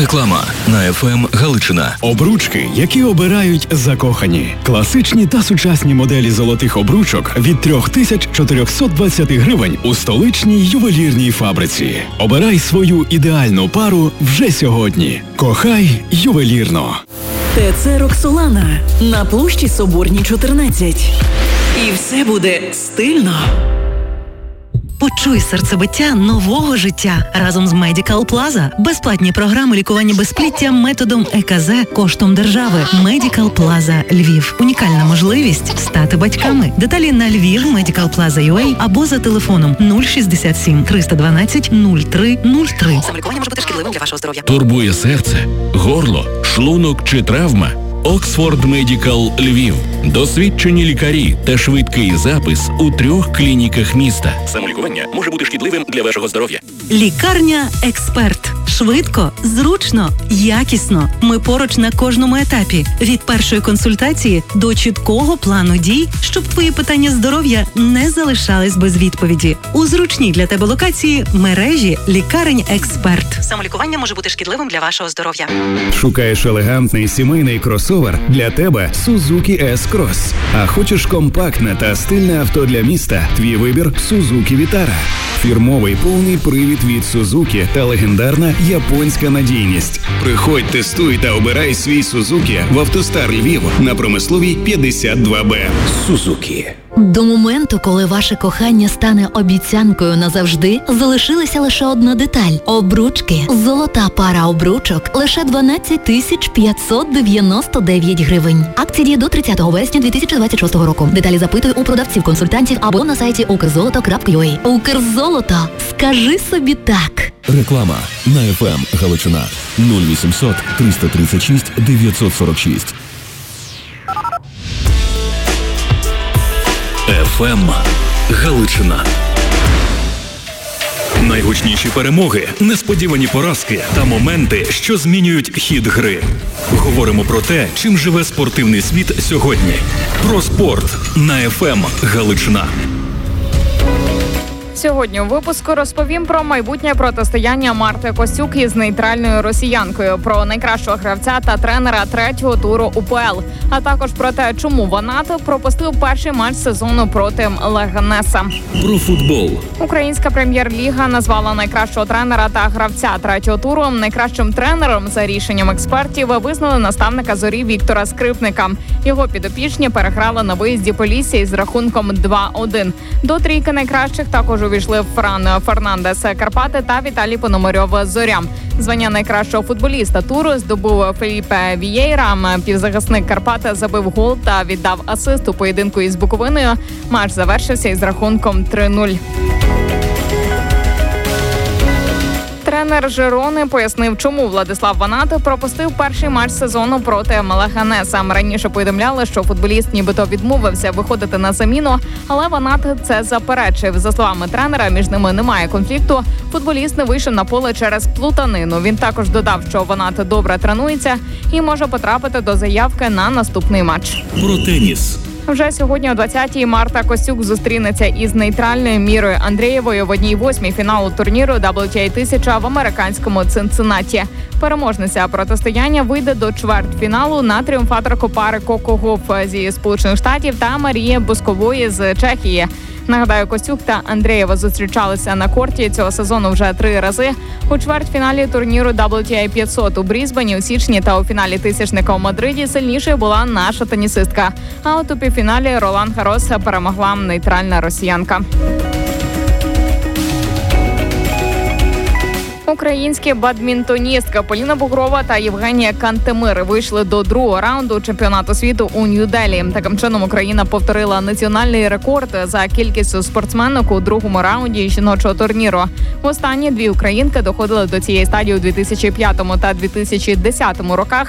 Реклама на ФМ Галичина. Обручки, які обирають закохані. Класичні та сучасні моделі золотих обручок від 3420 гривень у столичній ювелірній фабриці. Обирай свою ідеальну пару вже сьогодні. Кохай ювелірно. ТЦ «Роксолана» на площі Соборній, 14. І все буде стильно. Почуй серцебиття нового життя разом з Medical Plaza. Безплатні програми лікування безпліття методом ЕКЗ коштом держави. Medical Plaza Львів. Унікальна можливість стати батьками. Деталі на Львів Medical Plaza UA або за телефоном 067 312 03 03. Самолікування може бути шкідливим для вашого здоров'я. Турбує серце, горло, шлунок чи травма? Оксфорд Медикал Львів. Досвідчені лікарі та швидкий запис у 3 клініках міста. Самолікування може бути шкідливим для вашого здоров'я. Лікарня «Експерт». Швидко, зручно, якісно. Ми поруч на кожному етапі. Від першої консультації до чіткого плану дій, щоб твої питання здоров'я не залишались без відповіді. У зручній для тебе локації мережі лікарень «Експерт». Самолікування може бути шкідливим для вашого здоров'я. Шукаєш елегантний сімейний кросовер? Для тебе Suzuki S-Cross. А хочеш компактне та стильне авто для міста? Твій вибір Suzuki Vitara. Фірмовий повний привід від Suzuki та легендарна японська надійність. Приходь, тестуй та обирай свій Suzuki в «АвтоСтар Львів» на Промисловій 52Б. Suzuki. До моменту, коли ваше кохання стане обіцянкою назавжди, залишилася лише одна деталь – обручки. Золота пара обручок – лише 12 599 гривень. Акція діє до 30 вересня 2026 року. Деталі запитуй у продавців-консультантів або на сайті ukrzoloto.ua. Укрзолото. Скажи собі так. Реклама на ФМ Галичина. 0800 336 946. ФМ Галичина. Найгучніші перемоги, несподівані поразки та моменти, що змінюють хід гри. Говоримо про те, чим живе спортивний світ сьогодні. Про спорт на ФМ Галичина. Сьогодні у випуску розповім про майбутнє протистояння Марти Костюк із нейтральною росіянкою, про найкращого гравця та тренера 3-го туру УПЛ, а також про те, чому Ванат пропустив перший матч сезону проти Леганеса. Про футбол. Українська прем'єр-ліга назвала найкращого тренера та гравця 3-го туру. Найкращим тренером за рішенням експертів визнали наставника «Зорі» Віктора Скрипника. Його підопічні переграли на виїзді Полісся із рахунком 2-1. До трійки найкращих також увійшли Фран Фернандес Карпати та Віталій Пономарьов Зоря. Звання найкращого футболіста туру здобув Феліпе Вієйра. Півзахисник Карпати забив гол та віддав асист у поєдинку із Буковиною. Матч завершився із рахунком 3-0. Тренер Жирони пояснив, чому Владислав Ванат пропустив перший матч сезону проти Леганеса. Раніше повідомляли, що футболіст нібито відмовився виходити на заміну, але Ванат це заперечив. За словами тренера, між ними немає конфлікту. Футболіст не вийшов на поле через плутанину. Він також додав, що Ванат добре тренується і може потрапити до заявки на наступний матч. Про теніс. Вже сьогодні о 20-й Марта Костюк зустрінеться із нейтральною Мірою Андрієвою в 1/8 фіналу турніру WTA 1000 в американському Цинциннаті. Переможниця протистояння вийде до чвертьфіналу на тріумфаторку пари Коко Гофф зі Сполучених Штатів та Марії Боскової з Чехії. Нагадаю, Костюк та Андрієва зустрічалися на корті цього сезону вже 3 рази. У чвертьфіналі турніру WTA 500 у Брізбені у січні та у фіналі тисячника у Мадриді сильнішою була наша тенісистка. А от у півфіналі Ролан Гарос перемогла нейтральна росіянка. Українські бадмінтоністки Поліна Бугрова та Євгенія Кантемир вийшли до другого раунду чемпіонату світу у Нью-Делі. Таким чином Україна повторила національний рекорд за кількістю спортсменок у другому раунді жіночого турніру. Востаннє 2 українки доходили до цієї стадії у 2005 та 2010 роках.